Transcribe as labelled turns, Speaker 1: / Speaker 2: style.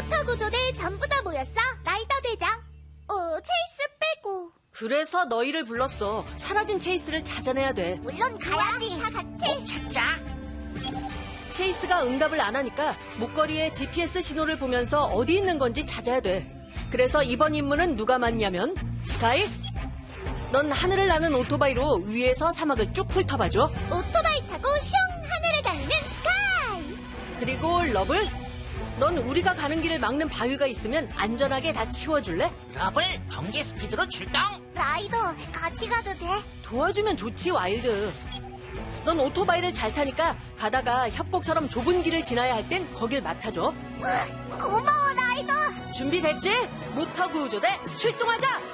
Speaker 1: 모터 구조대 전부 다 모였어. 라이더 대장. 체이스 빼고.
Speaker 2: 그래서 너희를 불렀어. 사라진 체이스를 찾아내야 돼.
Speaker 1: 물론 가야지. 다 같이.
Speaker 3: 찾자.
Speaker 2: 체이스가 응답을 안 하니까 목걸이에 GPS 신호를 보면서 어디 있는 건지 찾아야 돼. 그래서 이번 임무는 누가 맡냐면 스카이? 넌 하늘을 나는 오토바이로 위에서 사막을 쭉 훑어봐줘.
Speaker 1: 오토바이 타고 슝 하늘을 달리는 스카이.
Speaker 2: 그리고 러블? 넌 우리가 가는 길을 막는 바위가 있으면 안전하게 다 치워줄래?
Speaker 3: 러블, 번개 스피드로 출동.
Speaker 1: 라이더 같이 가도 돼?
Speaker 2: 도와주면 좋지, 와일드. 넌 오토바이를 잘 타니까 가다가 협곡처럼 좁은 길을 지나야 할 땐 거길 맡아줘.
Speaker 1: 고마워 라이더.
Speaker 2: 준비됐지? 모터 구조대 출동하자!